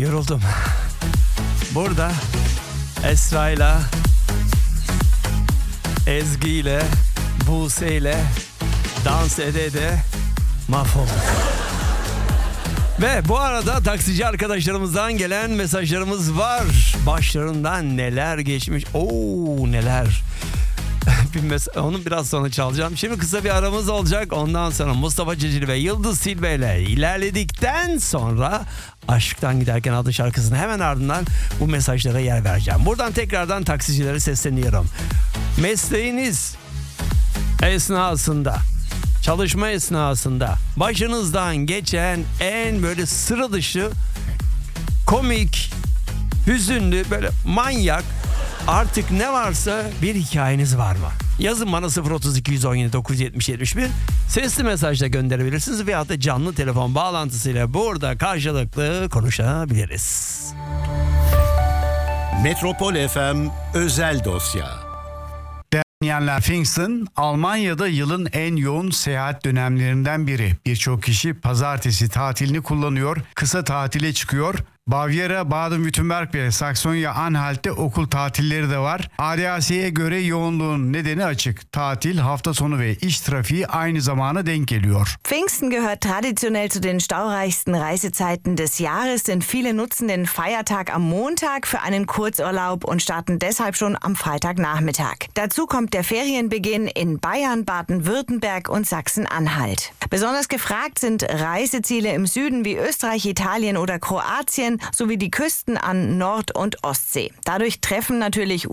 Yoruldum. Burada Esra'yla, Ezgi'yle, Buse'yle dans ede mahvoldum. Ve bu arada taksici arkadaşlarımızdan gelen mesajlarımız var. Başlarından neler geçmiş. Neler. Onu biraz sonra çalacağım. Şimdi kısa bir aramız olacak. Ondan sonra Mustafa Ceceli ve Yıldız Silbe ile ilerledikten sonra Aşktan Giderken adlı şarkısının hemen ardından bu mesajlara yer vereceğim. Buradan tekrardan taksicilere sesleniyorum. Mesleğiniz esnasında, çalışma esnasında başınızdan geçen en böyle sıra dışı, komik, hüzünlü, böyle manyak artık ne varsa bir hikayeniz var mı? Yazın bana 032 117 970 71 sesli mesajla gönderebilirsiniz veyahut da canlı telefon bağlantısıyla burada karşılıklı konuşabiliriz. Metropol FM özel dosya. Dinleyenler, Pfingsten Almanya'da yılın en yoğun seyahat dönemlerinden biri. Birçok kişi pazartesi tatilini kullanıyor, kısa tatile çıkıyor. Bavyera, Baden-Württemberg ve Saksonya-Anhalt'te okul tatilleri de var. ADAC'ye göre yoğunluğun nedeni açık. Tatil, hafta sonu ve iş trafiği aynı zamana denk geliyor. Pfingsten gehört traditionell zu den staureichsten Reisezeiten des Jahres, denn viele nutzen den Feiertag am Montag für einen Kurzurlaub und starten deshalb schon am Freitagnachmittag. Dazu kommt der Ferienbeginn in Bayern, Baden-Württemberg und Sachsen-Anhalt. Besonders gefragt sind Reiseziele im Süden wie Österreich, Italien oder Kroatien sowie die Küsten an Nord- und Ostsee. Dadurch treffen natürlich